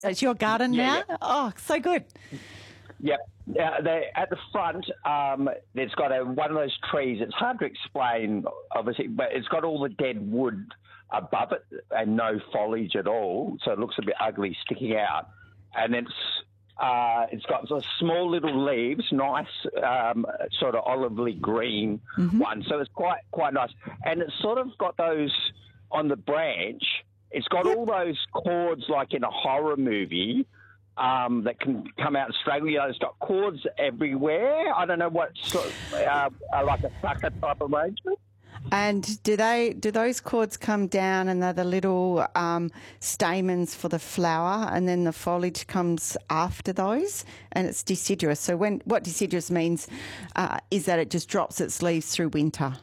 It's your garden now? Yeah. Oh, so good. Yep. At the front, it's got one of those trees. It's hard to explain, obviously, but it's got all the dead wood above it and no foliage at all, so it looks a bit ugly sticking out. And it's got sort of small little leaves, nice sort of olively green one. So it's quite nice. And it's sort of got those on the branch. It's got all those cords like in a horror movie that can come out and strangle you. It's got cords everywhere. I don't know what sort of, like a sucker type arrangement. And do those cords come down and they're the little stamens for the flower, and then the foliage comes after those, and it's deciduous. So what deciduous means is that it just drops its leaves through winter.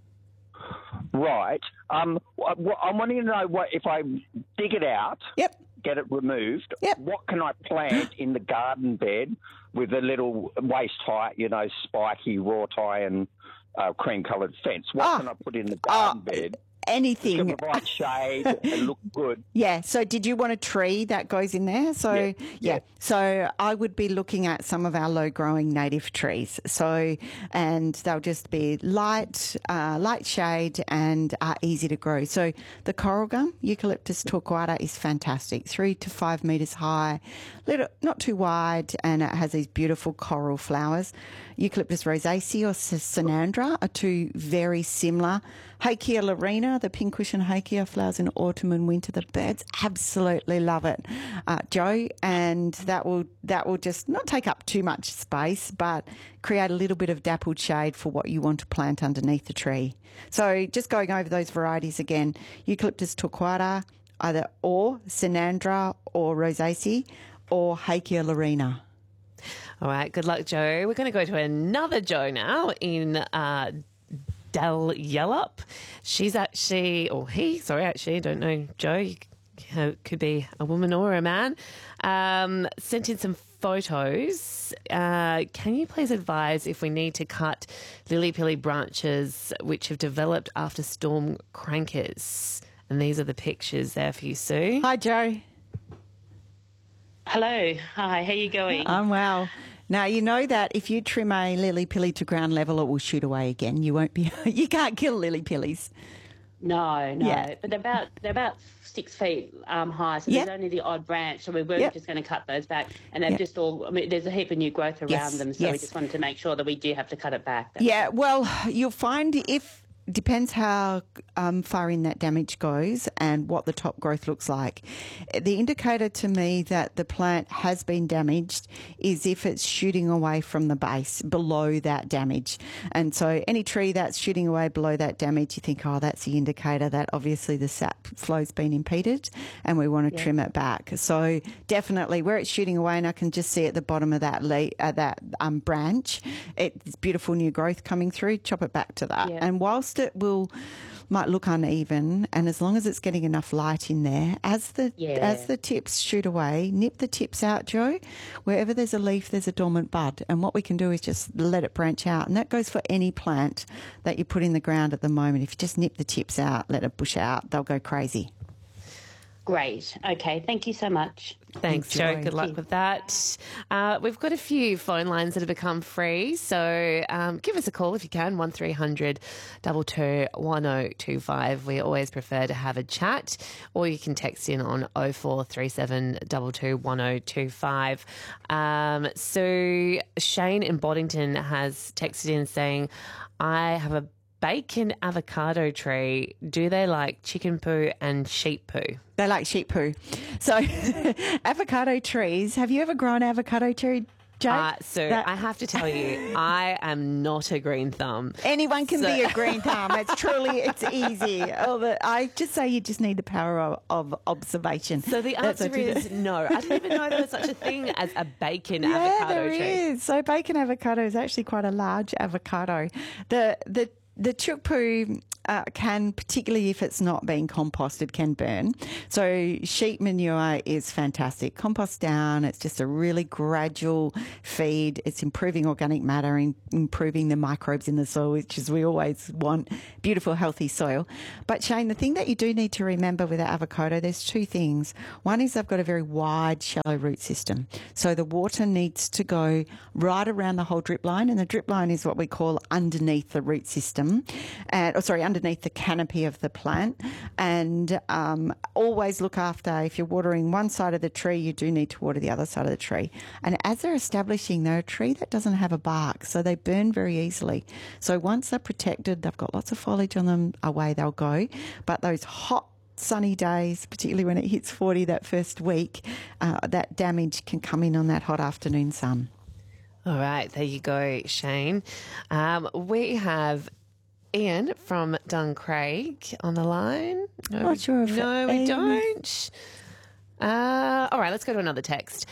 Right. I'm wanting to know what if I dig it out. Yep. Get it removed. Yep. What can I plant in the garden bed with a little waist height, spiky raw tie and cream-coloured fence? What can I put in the garden bed? Anything. To provide shade and look good. Yeah. So did you want a tree that goes in there? So yeah. So I would be looking at some of our low-growing native trees. And they'll just be light shade and are easy to grow. So the coral gum, Eucalyptus torquata, is fantastic. 3 to 5 metres high, not too wide, and it has these beautiful coral flowers. Eucalyptus rosaceae or Sinandra are two very similar. Hakea laurina, the pincushion hakea, flowers in autumn and winter. The birds absolutely love it, Joe, and that will just not take up too much space, but create a little bit of dappled shade for what you want to plant underneath the tree. So just going over those varieties again: Eucalyptus torquata, or Sinandra or rosaceae, or Hakea laurina. All right, good luck, Joe. We're going to go to another Joe now in Dal Yellup. She's actually, or he, sorry, actually, I don't know, Joe, could be a woman or a man, sent in some photos. Can you please advise if we need to cut lily-pilly branches which have developed after storm crankers? And these are the pictures there for you, Sue. Hi, Joe. Hello. Hi, how are you going? I'm well. Now, you know that if you trim a lily-pilly to ground level, it will shoot away again. You can't kill lily-pillies. No. Yeah. But they're about 6 feet high, so there's only the odd branch, so we weren't just going to cut those back. And they've just there's a heap of new growth around them, so we just wanted to make sure that we do have to cut it back. Well, you'll find depends how far in that damage goes and what the top growth looks like. The indicator to me that the plant has been damaged is if it's shooting away from the base below that damage. And so any tree that's shooting away below that damage, you think, that's the indicator that obviously the sap flow's been impeded and we want to trim it back. So definitely where it's shooting away, and I can just see at the bottom of that branch, it's beautiful new growth coming through, chop it back to that. Yeah. And whilst it might look uneven, and as long as it's getting enough light in there, as the tips shoot away, nip the tips out, Joe. Wherever there's a leaf, there's a dormant bud, and what we can do is just let it branch out, and that goes for any plant that you put in the ground at the moment. If you just nip the tips out, let it bush out, they'll go crazy. Great. Okay. Thank you so much. Thanks, Joe. Good luck with that. We've got a few phone lines that have become free, so give us a call if you can, 1300 22 1025. We always prefer to have a chat, or you can text in on 0437 22 1025. So Shane in Boddington has texted in saying, I have a bacon avocado tree. Do they like chicken poo and sheep poo? They like sheep poo. So avocado trees, have you ever grown an avocado tree, Jade? I have to tell you, I am not a green thumb. Anyone can be a green thumb. It's easy. I just say you just need the power of observation. So the answer is no. I didn't even know there was such a thing as a bacon avocado tree. Yeah, there is. So bacon avocado is actually quite a large avocado. The chook poo can, particularly if it's not being composted, can burn. So sheep manure is fantastic. Compost down, it's just a really gradual feed. It's improving organic matter, improving the microbes in the soil, which is we always want beautiful, healthy soil. But Shane, the thing that you do need to remember with the avocado, there's two things. One is they've got a very wide, shallow root system. So the water needs to go right around the whole drip line, and the drip line is what we call underneath the root system, underneath the canopy of the plant. And always look after, if you're watering one side of the tree, you do need to water the other side of the tree. And as they're establishing, they're a tree that doesn't have a bark, so they burn very easily. So once they're protected, they've got lots of foliage on them, away they'll go. But those hot, sunny days, particularly when it hits 40 that first week, that damage can come in on that hot afternoon sun. All right, there you go, Shane. We have Ian from Duncraig on the line. Not sure if No, we don't. All right, let's go to another text.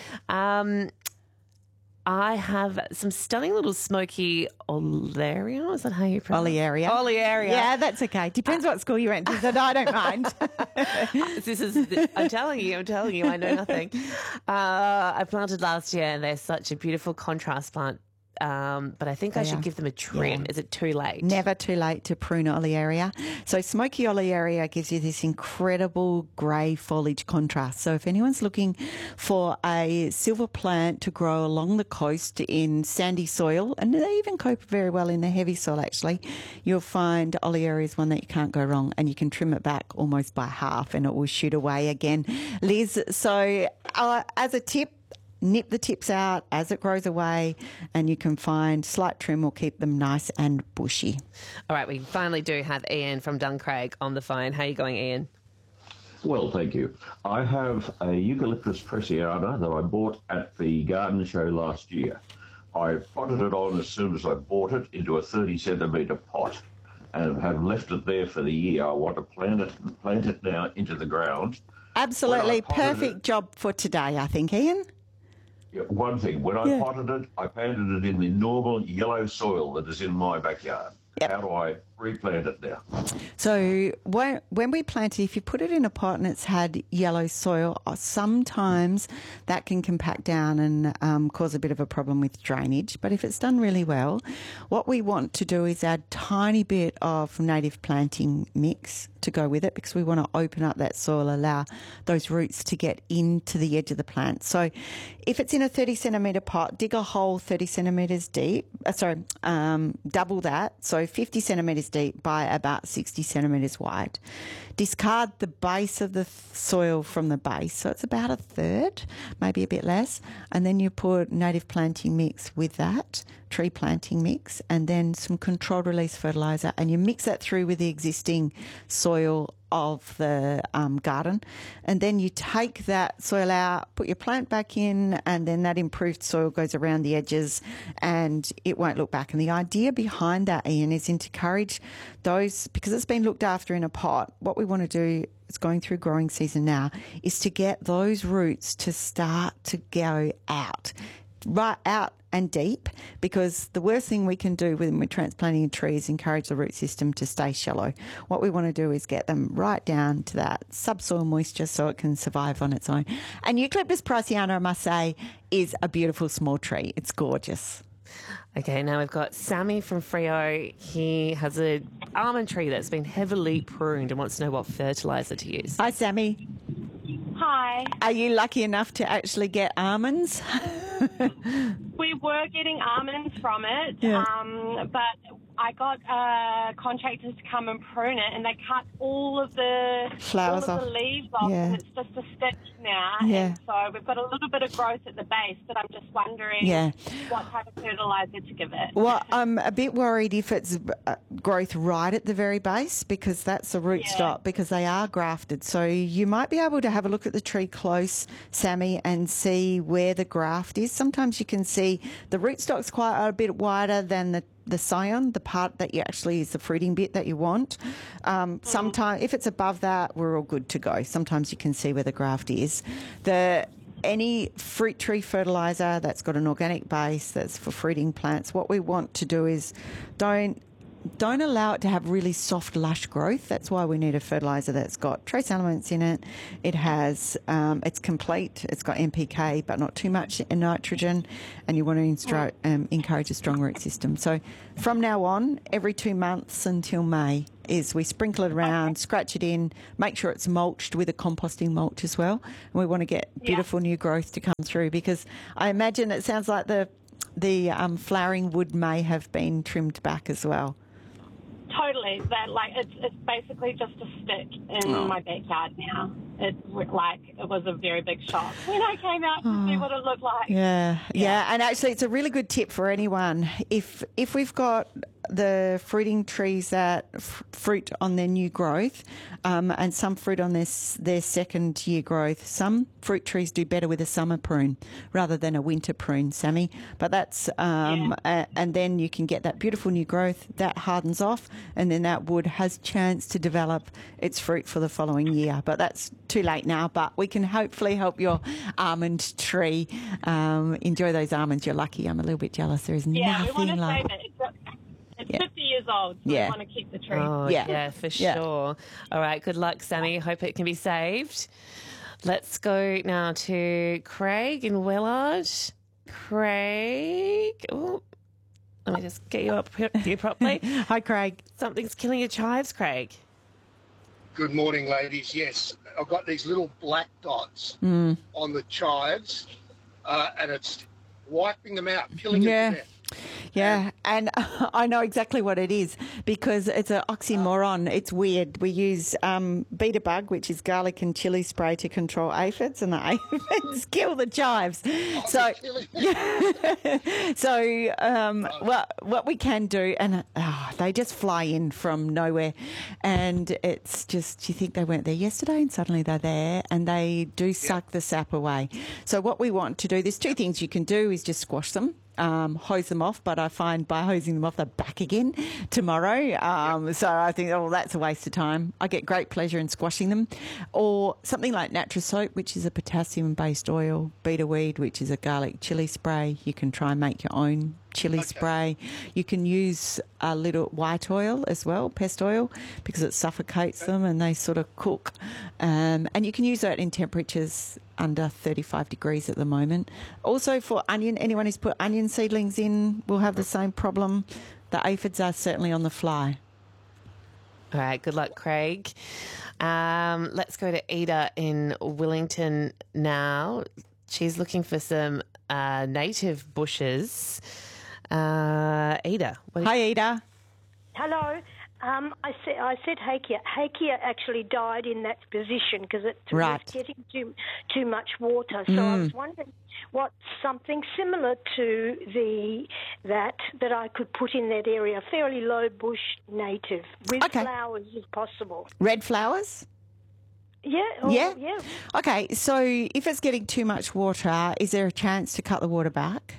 I have some stunning little smoky Olearia. Is that how you pronounce it? Olearia. Yeah, that's okay. Depends what school you went to, so I don't mind. I'm telling you, I know nothing. I planted last year, and they're such a beautiful contrast plant. But I think I should give them a trim. Yeah. Is it too late? Never too late to prune Olearia. So smoky Olearia gives you this incredible grey foliage contrast. So if anyone's looking for a silver plant to grow along the coast in sandy soil, and they even cope very well in the heavy soil actually, you'll find Olearia is one that you can't go wrong, and you can trim it back almost by half and it will shoot away again. Liz, so as a tip, nip the tips out as it grows away, and you can find slight trim will keep them nice and bushy. All right, we finally do have Ian from Duncraig on the phone. How are you going, Ian? Well, thank you. I have a Eucalyptus preciata that I bought at the garden show last year. I potted it on as soon as I bought it into a 30-centimetre pot and have left it there for the year. I want to plant it now into the ground. Absolutely perfect job for today, I think, Ian. Yeah, one thing, when I potted it, I planted it in the normal yellow soil that is in my backyard. Yep. How do I replant it now? So when we plant it, if you put it in a pot and it's had yellow soil, sometimes that can compact down and cause a bit of a problem with drainage. But if it's done really well, what we want to do is add tiny bit of native planting mix to go with it, because we want to open up that soil, allow those roots to get into the edge of the plant. So if it's in a 30-centimetre pot, dig a hole 30 centimetres deep, double that, so 50 centimetres deep by about 60 centimetres wide. Discard the base of the soil from the base, so it's about a third, maybe a bit less, and then you put native planting mix with that, tree planting mix, and then some controlled release fertiliser, and you mix that through with the existing soil of the garden, and then you take that soil out, put your plant back in, and then that improved soil goes around the edges and it won't look back. And the idea behind that, Ian, is to encourage those, because it's been looked after in a pot, what we want to do, it's going through growing season now, is to get those roots to start to go out, right out and deep, because the worst thing we can do when we're transplanting a tree is encourage the root system to stay shallow. What we want to do is get them right down to that subsoil moisture so it can survive on its own. And Eucalyptus priciana, I must say, is a beautiful small tree. It's gorgeous. Okay, now we've got Sammy from Freo. He has an almond tree that's been heavily pruned and wants to know what fertiliser to use. Hi, Sammy. Hi. Are you lucky enough to actually get almonds? We were getting almonds from it, but I got contractors to come and prune it, and they cut all of the flowers off. The leaves off, and it's just a stick now. Yeah. And so we've got a little bit of growth at the base, but I'm just wondering what type of fertiliser to give it. Well, I'm a bit worried if it's growth right at the very base, because that's a rootstock, because they are grafted. So you might be able to have a look at the tree close, Sammy, and see where the graft is. Sometimes you can see the rootstock's quite a bit wider than the scion, the part that you actually is the fruiting bit that you want. Sometimes, if it's above that, we're all good to go. Sometimes you can see where the graft is. Any fruit tree fertiliser that's got an organic base that's for fruiting plants, what we want to do is don't don't allow it to have really soft, lush growth. That's why we need a fertiliser that's got trace elements in it. It has, it's complete. It's got NPK, but not too much nitrogen. And you want to encourage a strong root system. So from now on, every 2 months until May is we sprinkle it around, scratch it in, make sure it's mulched with a composting mulch as well. And we want to get beautiful new growth to come through, because I imagine it sounds like the flowering wood may have been trimmed back as well. Totally. That it's basically just a stick in my backyard now. It was a very big shock when I came out to see what it looked like. Yeah. And actually, it's a really good tip for anyone. If we've got the fruiting trees that fruit on their new growth, and some fruit on their second year growth. Some fruit trees do better with a summer prune rather than a winter prune, Sammy. But that's and then you can get that beautiful new growth that hardens off, and then that wood has chance to develop its fruit for the following year. But that's too late now. But we can hopefully help your almond tree enjoy those almonds. You're lucky. I'm a little bit jealous. There is nothing we want to like. save it. It's 50 years old, so we want to keep the tree. Oh, yeah, for sure. All right, good luck, Sammy. Hope it can be saved. Let's go now to Craig in Willard. Craig. Oh, let me just get you up here properly. Hi, Craig. Something's killing your chives, Craig. Good morning, ladies. Yes, I've got these little black dots on the chives, and it's wiping them out, killing them to death. Yeah, and I know exactly what it is, because it's an oxymoron. It's weird. We use beta bug, which is garlic and chili spray, to control aphids, and the aphids kill the chives. What we can do, and they just fly in from nowhere, and it's just, you think they weren't there yesterday, and suddenly they're there, and they do suck the sap away. So what we want to do, there's two things you can do, is just squash them. Hose them off, but I find by hosing them off, they're back again tomorrow. So I think, that's a waste of time. I get great pleasure in squashing them. Or something like Natrasoap, which is a potassium-based oil, Beta Weed, which is a garlic chili spray. You can try and make your own chili spray. You can use a little white oil as well, pest oil, because it suffocates them and they sort of cook. And you can use that in temperatures under 35 degrees at the moment. Also for onion, anyone who's put onion seedlings in will have the same problem. The aphids are certainly on the fly. All right, good luck, Craig. Let's go to Ada in Wellington now. She's looking for some native bushes. Ada. Hi, Ada. Hello. I said Hakea. Hakea actually died in that position because it was getting too much water. So I was wondering what something similar to that I could put in that area, fairly low bush native with flowers if possible. Red flowers? Yeah. Okay, so if it's getting too much water, is there a chance to cut the water back?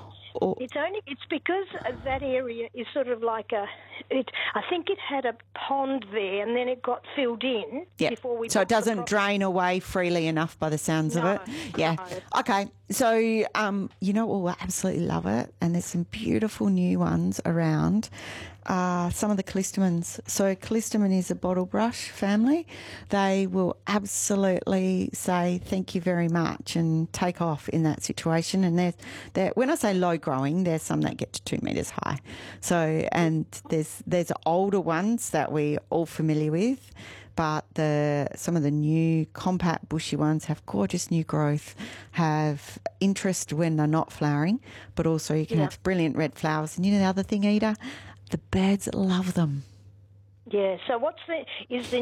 It's because that area is sort of like I think it had a pond there and then it got filled in before we. So it doesn't drain away freely enough by the sounds of it. Yeah. No. Okay. So we'll absolutely love it, and there's some beautiful new ones around. Some of the callistemons. So callistemon is a bottle brush family. They will absolutely say thank you very much and take off in that situation. And they're when I say low growing, there's some that get to 2 metres high. So, and there's older ones that we're all familiar with, but some of the new compact bushy ones have gorgeous new growth, have interest when they're not flowering, but also you can have brilliant red flowers. And the other thing, Ada, the birds love them. Yeah. So the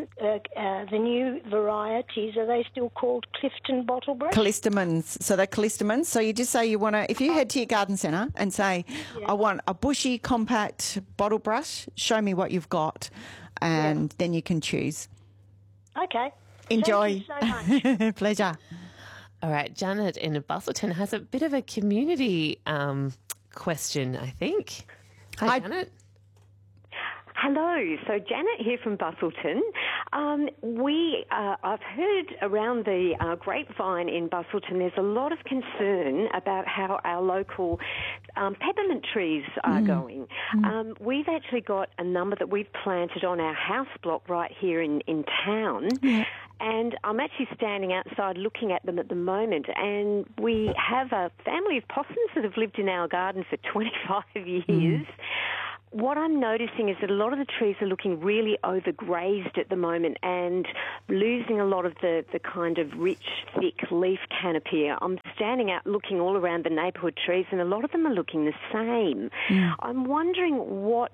new varieties? Are they still called Clifton bottlebrush? Callistemons. So they're callistemons. So you just say you want to, if you head to your garden centre and say, I want a bushy compact bottle brush, show me what you've got, and then you can choose. Okay. Enjoy. Thank you so much. Pleasure. All right. Janet in Busselton has a bit of a community question, I think. Hi, Janet. Hello. So Janet here from Busselton. I've heard around the grapevine in Busselton there's a lot of concern about how our local peppermint trees are going. We've actually got a number that we've planted on our house block right here in town. And I'm actually standing outside looking at them at the moment, and we have a family of possums that have lived in our garden for 25 years. What I'm noticing is that a lot of the trees are looking really overgrazed at the moment and losing a lot of the kind of rich, thick leaf canopy. I'm standing out looking all around the neighbourhood trees, and a lot of them are looking the same. I'm wondering what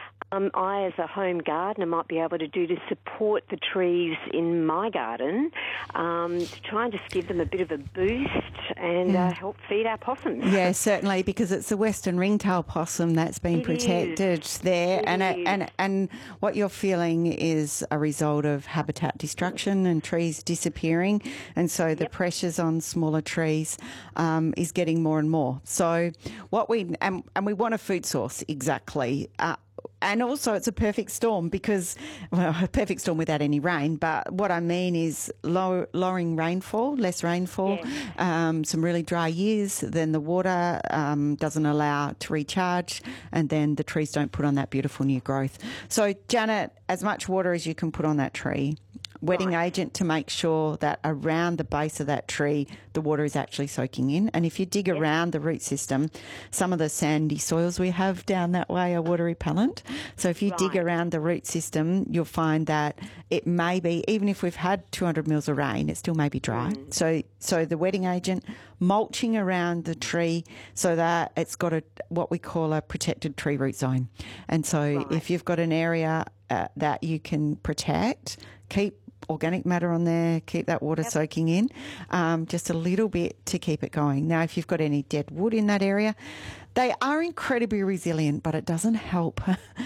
I, as a home gardener, might be able to do to support the trees in my garden, to try and just give them a bit of a boost and help feed our possums. Yeah, certainly, because it's the western ringtail possum that's been protected there, and what you're feeling is a result of habitat destruction and trees disappearing, and so the pressures on smaller trees is getting more and more. So what we want a food source, exactly. And also it's a perfect storm because, well, a perfect storm without any rain, but what I mean is lowering rainfall, less rainfall, some really dry years, then the water doesn't allow it to recharge, and then the trees don't put on that beautiful new growth. So, Janet, as much water as you can put on that tree. Wetting agent to make sure that around the base of that tree the water is actually soaking in. And if you dig around the root system, some of the sandy soils we have down that way are water repellent. So if you dig around the root system, you'll find that it may be, even if we've had 200 mils of rain, it still may be dry. So the wetting agent, mulching around the tree so that it's got what we call a protected tree root zone. And so if you've got an area that you can protect, keep organic matter on there, keep that water soaking in, just a little bit to keep it going. Now, if you've got any dead wood in that area, they are incredibly resilient, but it doesn't help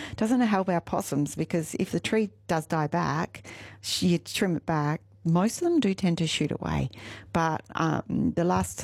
our possums, because if the tree does die back, you trim it back, most of them do tend to shoot away. But the last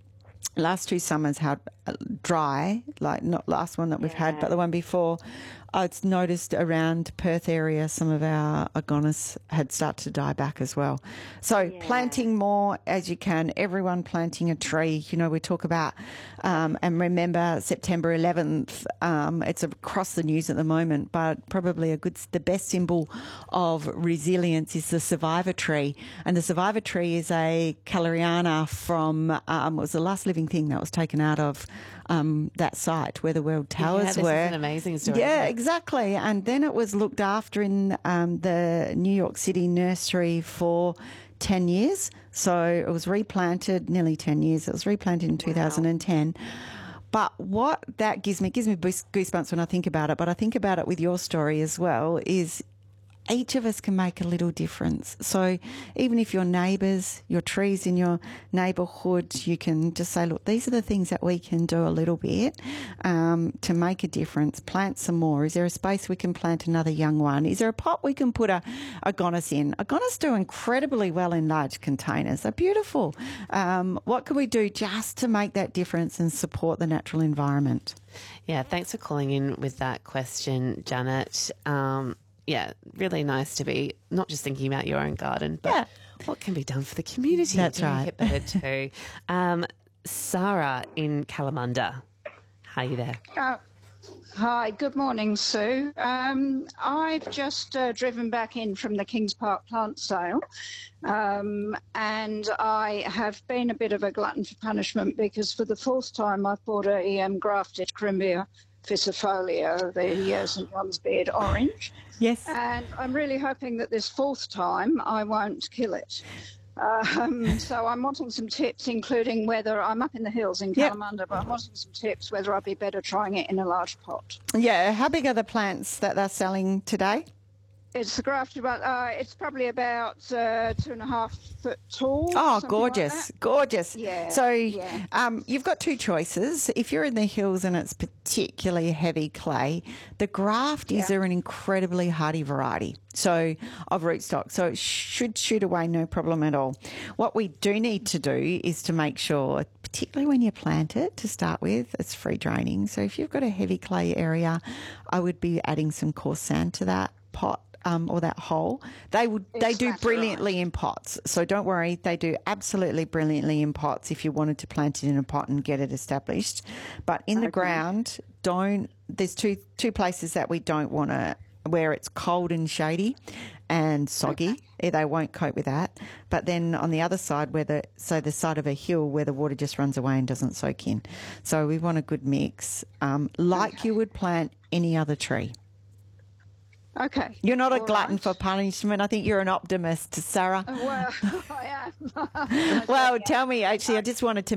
two summers had dry, like not last one that we've had, but the one before, I'd noticed around Perth area some of our agonis had started to die back as well. So planting more as you can, everyone planting a tree. You know, we talk about, and remember September 11th, it's across the news at the moment, but probably the best symbol of resilience is the survivor tree. And the survivor tree is a Caloriana from, it was the last living thing that was taken out of that site where the World Towers were. This is an amazing story. Yeah, exactly. And then it was looked after in the New York City nursery for 10 years. So it was replanted, nearly 10 years. It was replanted in 2010. But what that gives me goosebumps when I think about it, but I think about it with your story as well, is each of us can make a little difference. So even if your neighbours, your trees in your neighbourhood, you can just say, look, these are the things that we can do a little bit to make a difference. Plant some more. Is there a space we can plant another young one? Is there a pot we can put a agonis in? Agonis do incredibly well in large containers. They're beautiful. What can we do just to make that difference and support the natural environment? Yeah, thanks for calling in with that question, Janet. Yeah, really nice to be not just thinking about your own garden, but what can be done for the community That's to right. make it better too. Sarah in Kalamunda, how are you there? Hi, good morning, Sue. I've just driven back in from the Kings Park plant sale, and I have been a bit of a glutton for punishment because for the fourth time I've bought a grafted Corymbia ficifolia, the St John's Beard orange. Yes. And I'm really hoping that this fourth time I won't kill it. So I'm wanting some tips, including whether I'm up in the hills in Kalamunda, but I'm wanting some tips whether I'd be better trying it in a large pot. Yeah. How big are the plants that they're selling today? It's grafted, it's probably about 2.5 foot tall. Oh, gorgeous, like gorgeous. Yeah. So you've got two choices. If you're in the hills and it's particularly heavy clay, the graft is an incredibly hardy variety of rootstock. So it should shoot away no problem at all. What we do need to do is to make sure, particularly when you plant it to start with, it's free draining. So if you've got a heavy clay area, I would be adding some coarse sand to that pot or that hole, they do brilliantly in pots. So don't worry, they do absolutely brilliantly in pots if you wanted to plant it in a pot and get it established. But in the ground, there's two places that we don't want to, where it's cold and shady and soggy. They won't cope with that. But then on the other side, the side of a hill where the water just runs away and doesn't soak in. So we want a good mix, you would plant any other tree. Okay. You're not a glutton for punishment. I think you're an optimist, Sarah. Well, I am. Well, tell me, actually, I just wanted to